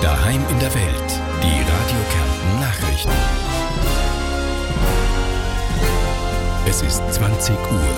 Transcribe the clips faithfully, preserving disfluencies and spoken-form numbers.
Daheim in der Welt. Die Radio Kärnten Nachrichten. Es ist zwanzig Uhr.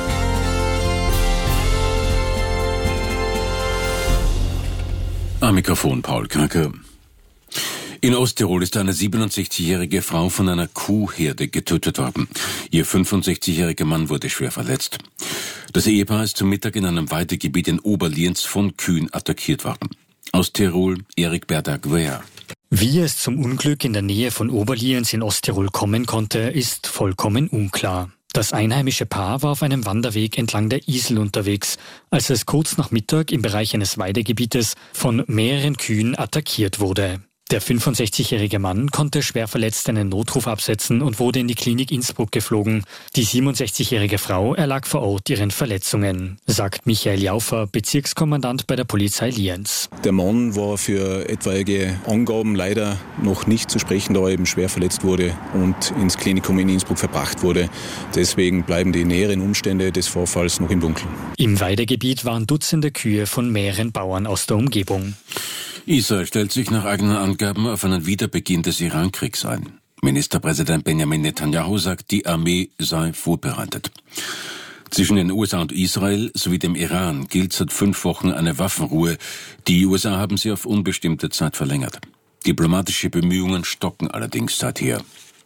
Am Mikrofon Paul Kranke. In Osttirol ist eine siebenundsechzigjährige Frau von einer Kuhherde getötet worden. Ihr fünfundsechzigjähriger Mann wurde schwer verletzt. Das Ehepaar ist zum Mittag in einem Weidegebiet in Oberlienz von Kühen attackiert worden. Aus Tirol, Erik Berdag-Wehr. Wie es zum Unglück in der Nähe von Oberlienz in Osttirol kommen konnte, ist vollkommen unklar. Das einheimische Paar war auf einem Wanderweg entlang der Isel unterwegs, als es kurz nach Mittag im Bereich eines Weidegebietes von mehreren Kühen attackiert wurde. Der fünfundsechzigjährige Mann konnte schwer verletzt einen Notruf absetzen und wurde in die Klinik Innsbruck geflogen. Die siebenundsechzigjährige Frau erlag vor Ort ihren Verletzungen, sagt Michael Jaufer, Bezirkskommandant bei der Polizei Lienz. Der Mann war für etwaige Angaben leider noch nicht zu sprechen, da er eben schwer verletzt wurde und ins Klinikum in Innsbruck verbracht wurde. Deswegen bleiben die näheren Umstände des Vorfalls noch im Dunkeln. Im Weidegebiet waren Dutzende Kühe von mehreren Bauern aus der Umgebung. Israel stellt sich nach eigenen Angaben auf einen Wiederbeginn des Iran-Kriegs ein. Ministerpräsident Benjamin Netanyahu sagt, die Armee sei vorbereitet. Zwischen den U S A und Israel sowie dem Iran gilt seit fünf Wochen eine Waffenruhe. Die U S A haben sie auf unbestimmte Zeit verlängert. Diplomatische Bemühungen stocken allerdings seither.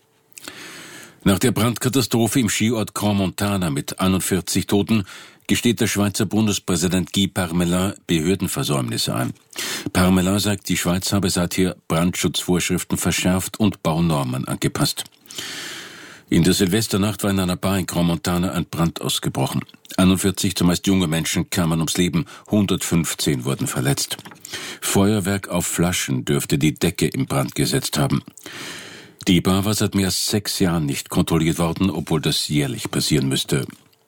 Nach der Brandkatastrophe im Skiort Crans-Montana mit einundvierzig Toten gesteht der Schweizer Bundespräsident Guy Parmelin Behördenversäumnisse ein. Parmelin sagt, die Schweiz habe seither Brandschutzvorschriften verschärft und Baunormen angepasst. In der Silvesternacht war in einer Bar in Crans-Montana ein Brand ausgebrochen. einundvierzig zumeist junge Menschen kamen ums Leben, hundertfünfzehn wurden verletzt. Feuerwerk auf Flaschen dürfte die Decke in Brand gesetzt haben. Die Bar war seit mehr als sechs Jahren nicht kontrolliert worden, obwohl das jährlich passieren müsste.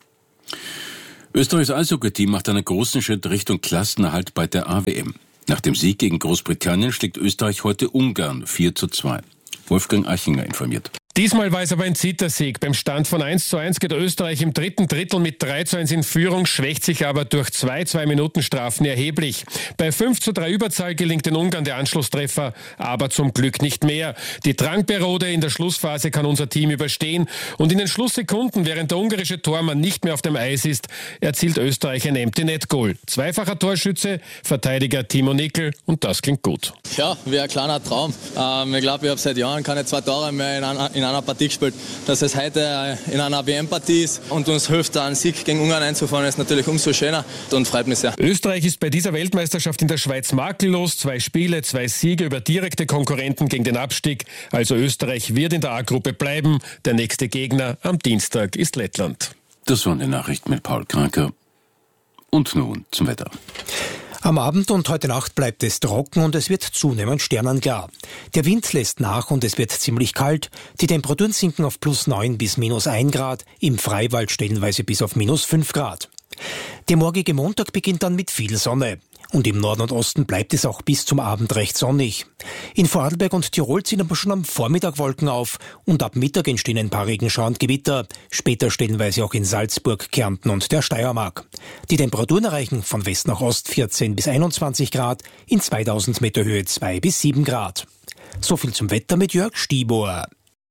Österreichs Eishockey-Team macht einen großen Schritt Richtung Klassenerhalt bei der A W M. Nach dem Sieg gegen Großbritannien schlägt Österreich heute Ungarn vier zu zwei. Wolfgang Eichinger informiert. Diesmal war es aber ein Zittersieg. Beim Stand von eins zu eins geht Österreich im dritten Drittel mit drei zu eins in Führung, schwächt sich aber durch zwei Zwei-Minuten-Strafen erheblich. Bei fünf zu drei Überzahl gelingt den Ungarn der Anschlusstreffer, aber zum Glück nicht mehr. Die Drangperiode in der Schlussphase kann unser Team überstehen und in den Schlusssekunden, während der ungarische Tormann nicht mehr auf dem Eis ist, erzielt Österreich ein Empty-Net-Goal. Zweifacher Torschütze, Verteidiger Timo Nickel und das klingt gut. Ja, wie ein kleiner Traum. Ähm, ich glaube, ich habe seit Jahren keine zwei Tore mehr in einer, in in einer Partie gespielt. Dass es heute in einer W M-Partie ist und uns hilft, einen Sieg gegen Ungarn einzufahren, ist natürlich umso schöner und freut mich sehr. Österreich ist bei dieser Weltmeisterschaft in der Schweiz makellos. Zwei Spiele, zwei Siege über direkte Konkurrenten gegen den Abstieg. Also Österreich wird in der A-Gruppe bleiben. Der nächste Gegner am Dienstag ist Lettland. Das waren die Nachrichten mit Paul Kranke. Und nun zum Wetter. Am Abend und heute Nacht bleibt es trocken und es wird zunehmend sternenklar. Der Wind lässt nach und es wird ziemlich kalt. Die Temperaturen sinken auf plus neun bis minus ein Grad, im Freiwald stellenweise bis auf minus fünf Grad. Der morgige Montag beginnt dann mit viel Sonne. Und im Norden und Osten bleibt es auch bis zum Abend recht sonnig. In Vorarlberg und Tirol ziehen aber schon am Vormittag Wolken auf und ab Mittag entstehen ein paar Regenschauer und Gewitter. Später stellenweise auch in Salzburg, Kärnten und der Steiermark. Die Temperaturen erreichen von West nach Ost vierzehn bis einundzwanzig Grad, in zweitausend Meter Höhe zwei bis sieben Grad. So viel zum Wetter mit Jörg Stiebohr.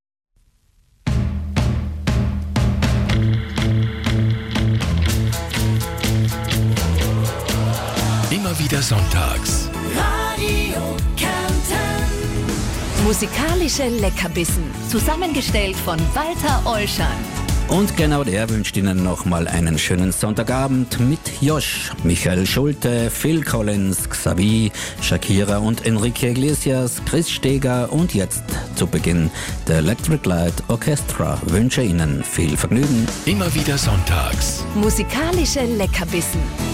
Immer wieder sonntags. Radio Kärnten. Musikalische Leckerbissen. Zusammengestellt von Walter Olschan. Und genau der wünscht Ihnen nochmal einen schönen Sonntagabend mit Josh, Michael Schulte, Phil Collins, Xavi, Shakira und Enrique Iglesias, Chris Steger und jetzt zu Beginn der Electric Light Orchestra. Wünsche Ihnen viel Vergnügen. Immer wieder sonntags. Musikalische Leckerbissen.